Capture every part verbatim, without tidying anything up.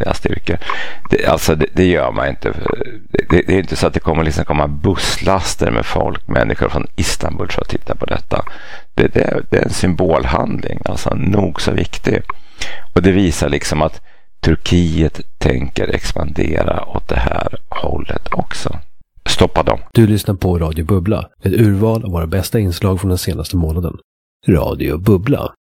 dina styrkor. Det, alltså det, det gör man inte. Det, det är inte så att det kommer liksom komma busslaster med folk, människor från Istanbul för att titta på detta. Det, det, det är en symbolhandling, alltså nog så viktig. Och det visar liksom att Turkiet tänker expandera åt det här hållet också. Stoppa dem. Du lyssnar på Radio Bubbla, ett urval av våra bästa inslag från den senaste månaden. Radio Bubbla.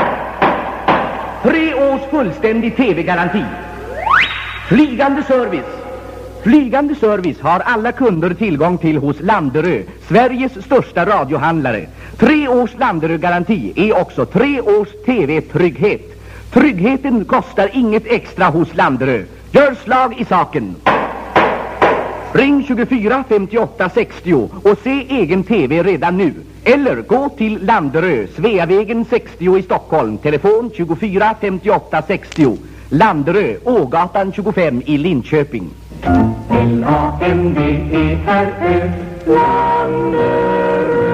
Tre års fullständig tv-garanti. Flygande service. Flygande service har alla kunder tillgång till hos Landerö, Sveriges största radiohandlare. Tre års Landerö-garanti är också tre års tv-trygghet. Tryggheten kostar inget extra hos Landerö. Gör slag i saken. Ring tjugofyra femtioåtta sextio och se egen tv redan nu. Eller gå till Landerö, Sveavägen sextio i Stockholm. Telefon tjugofyra femtioåtta sextio. Landerö, Ågatan tjugofem i Linköping. L A N D E R Ö, Landerö.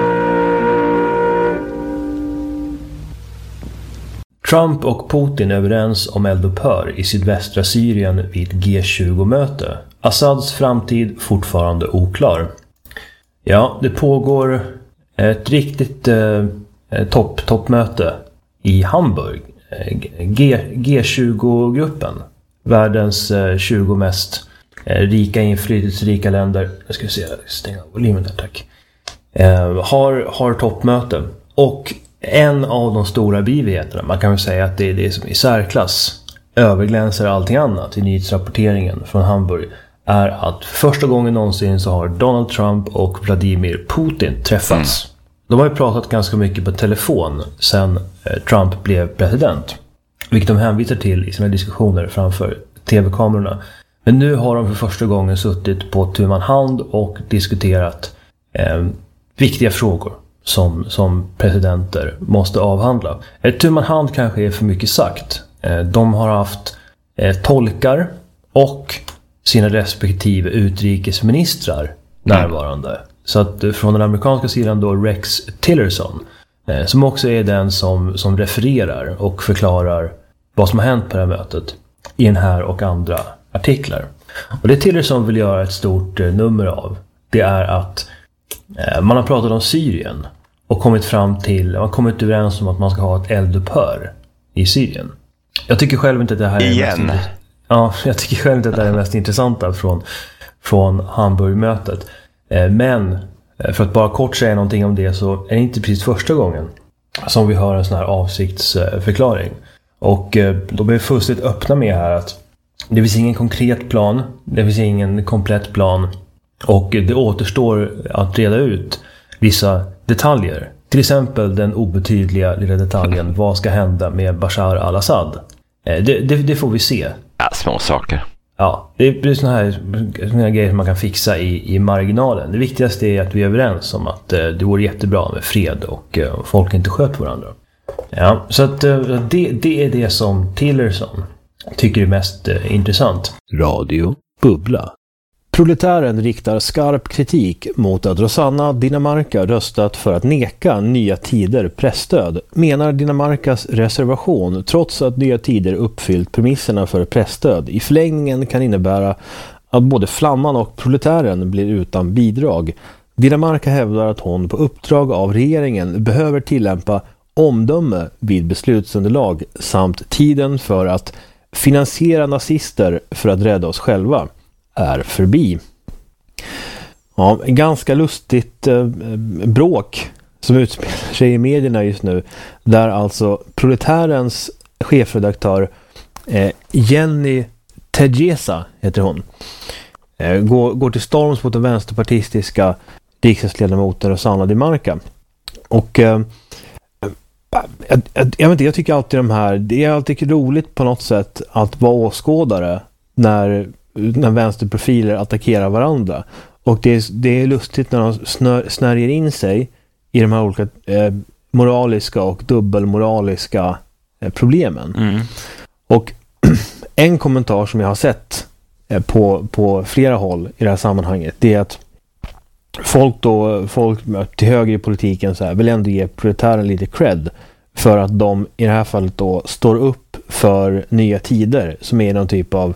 Trump och Putin är överens om eldupphör i sydvästra Syrien vid G tjugo-möte. Assads framtid fortfarande oklar. Ja, det pågår ett riktigt eh, topp, toppmöte i Hamburg. G, G tjugo-gruppen. Världens eh, tjugo mest eh, rika, inflytelserika länder. Jag ska se, stänga volymen där, tack. Eh, har, har toppmöte. Och en av de stora biverkningarna, man kan väl säga att det är det som i särklass överglänser allting annat i nyhetsrapporteringen från Hamburg, är att för första gången någonsin så har Donald Trump och Vladimir Putin träffats. Mm. De har ju pratat ganska mycket på telefon sedan Trump blev president, vilket de hänvisar till i sina diskussioner framför tv-kamerorna. Men nu har de för första gången suttit på tu man hand och diskuterat eh, viktiga frågor som, som presidenter måste avhandla. Ett tu man hand kanske är för mycket sagt. Eh, de har haft eh, tolkar och sina respektive utrikesministrar närvarande. Mm. Så att från den amerikanska sidan då Rex Tillerson, eh, som också är den som, som refererar och förklarar vad som har hänt på det här mötet i den här och andra artiklar. Och det Tillerson vill göra ett stort eh, nummer av, det är att eh, man har pratat om Syrien och kommit fram till, man har kommit överens om att man ska ha ett eldupphör i Syrien. Jag tycker själv inte att det här är Igen. mest, ja, jag tycker själv inte att det är det mest intressanta från, från Hamburgmötet. Eh, men för att bara kort säga någonting om det, så är det inte precis första gången som vi hör en sån här avsiktsförklaring. Och eh, då blir vi fullständigt öppna med här att det finns ingen konkret plan, det finns ingen komplett plan, och det återstår att reda ut vissa detaljer. Till exempel den obetydliga lilla detaljen, vad ska hända med Bashar al-Assad? Eh, det, det, det får vi se. Ja, små saker. Ja, det är såna här, såna här grejer som man kan fixa i, i marginalen. Det viktigaste är att vi är överens om att eh, det vore jättebra med fred och eh, folk inte sköter varandra. Ja, så att eh, det, det är det som Tillerson tycker är mest eh, intressant. Radio Bubbla. Proletären riktar skarp kritik mot att Rosanna Dinamarca röstat för att neka Nya Tider pressstöd, menar Dinamarcas reservation, trots att Nya Tider uppfyllt premisserna för pressstöd. I förlängningen kan innebära att både Flamman och Proletären blir utan bidrag. Dinamarca hävdar att hon på uppdrag av regeringen behöver tillämpa omdöme vid beslutsunderlag samt tiden för att finansiera nazister för att rädda oss själva är förbi. Ja, ganska lustigt eh, bråk som utspelar sig i medierna just nu, där alltså Proletärens chefredaktör eh, Jenny Tejesa heter hon, eh, går, går till storms mot den vänsterpartistiska riksdagsledamoten Rosanna Dinamarca. Och eh, jag, jag, jag vet inte, jag tycker alltid de här, det är alltid roligt på något sätt att vara åskådare när när vänsterprofiler attackerar varandra. Och det är, det är lustigt när de snör, snärjer in sig i de här olika eh, moraliska och dubbelmoraliska eh, problemen. Mm. Och en kommentar som jag har sett eh, på, på flera håll i det här sammanhanget, det är att folk då, folk till höger i politiken så här, vill ändå ge proletären lite cred för att de i det här fallet då står upp för Nya Tider, som är någon typ av